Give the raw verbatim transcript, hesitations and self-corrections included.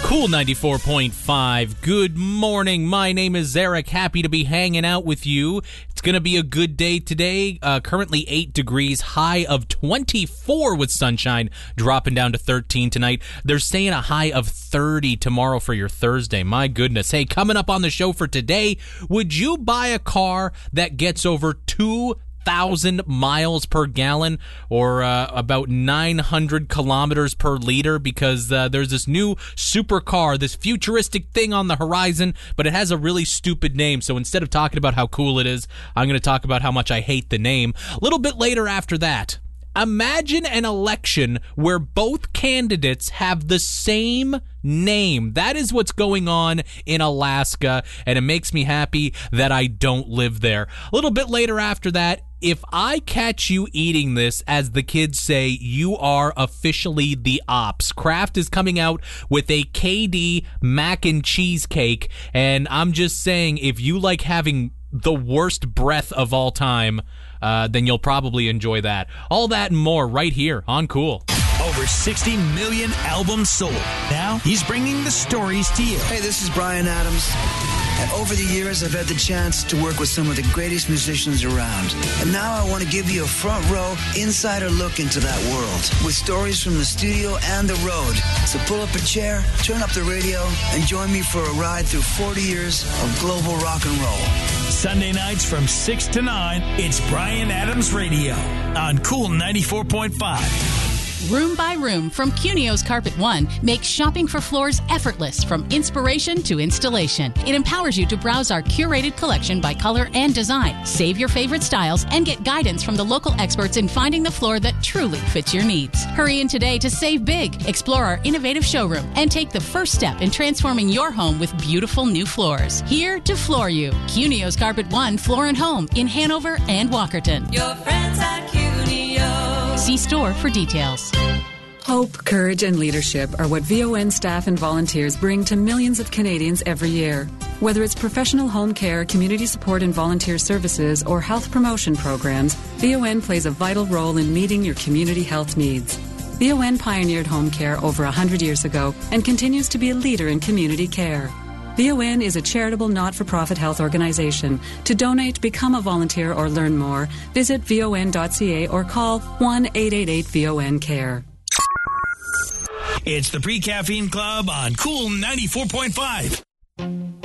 Cool ninety-four point five. Good morning. My name is Eric. Happy to be hanging out with you. It's going to be a good day today. Uh, currently eight degrees, high of twenty-four with sunshine, dropping down to thirteen tonight. They're saying a high of thirty tomorrow for your Thursday. My goodness. Hey, coming up on the show for today, would you buy a car that gets over two thousand miles per gallon, or uh, about nine hundred kilometers per liter, because uh, there's this new supercar, this futuristic thing on the horizon, but it has a really stupid name. So instead of talking about how cool it is, I'm going to talk about how much I hate the name. A little bit later after that, imagine an election where both candidates have the same name. That is what's going on in Alaska, and it makes me happy that I don't live there. A little bit later after that, if I catch you eating this, as the kids say, you are officially the ops. Kraft is coming out with a K D mac and cheese cake, and I'm just saying, if you like having the worst breath of all time, uh, then you'll probably enjoy that. All that and more right here on Cool. Over sixty million albums sold. Now he's bringing the stories to you. Hey, this is Bryan Adams. And over the years, I've had the chance to work with some of the greatest musicians around. And now I want to give you a front row, insider look into that world with stories from the studio and the road. So pull up a chair, turn up the radio, and join me for a ride through forty years of global rock and roll. Sunday nights from six to nine, it's Bryan Adams Radio on Cool ninety-four point five. Room by Room from Cunio's Carpet One makes shopping for floors effortless from inspiration to installation. It empowers you to browse our curated collection by color and design, save your favorite styles, and get guidance from the local experts in finding the floor that truly fits your needs. Hurry in today to save big, explore our innovative showroom, and take the first step in transforming your home with beautiful new floors. Here to floor you. Cunio's Carpet One Floor and Home in Hanover and Walkerton. Your friends at Cunio. See store for details. Hope, courage, and leadership are what V O N staff and volunteers bring to millions of Canadians every year. Whether it's professional home care, community support and volunteer services, or health promotion programs, V O N plays a vital role in meeting your community health needs. V O N pioneered home care over one hundred years ago and continues to be a leader in community care. V O N is a charitable not-for-profit health organization. To donate, become a volunteer, or learn more, visit V O N dot C A or call one eight eight eight V O N care. It's the Pre-Caffeine Club on Cool ninety-four point five.